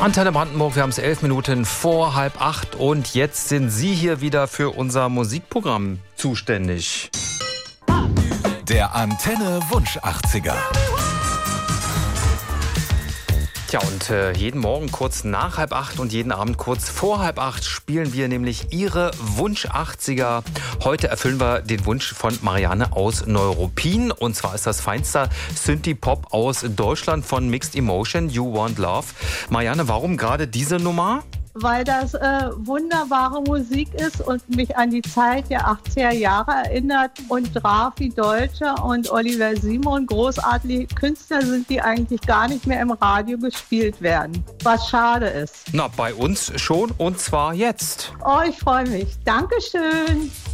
Antenne Brandenburg, wir haben es 11 Minuten vor 7:30 und jetzt sind Sie hier wieder für unser Musikprogramm zuständig. Der Antenne Wunsch 80er. Tja, und jeden Morgen kurz nach 7:30 und jeden Abend kurz vor 7:30 spielen wir nämlich Ihre Wunsch 80er. Heute erfüllen wir den Wunsch von Marianne aus Neuruppin. Und zwar ist das feinster Synthie-Pop aus Deutschland von Mixed Emotion, You Want Love. Marianne, warum gerade diese Nummer? Weil das wunderbare Musik ist und mich an die Zeit der 80er Jahre erinnert. Und Drafi Deutscher und Oliver Simon, großartige Künstler sind, die eigentlich gar nicht mehr im Radio gespielt werden. Was schade ist. Na, bei uns schon, und zwar jetzt. Oh, ich freue mich. Dankeschön.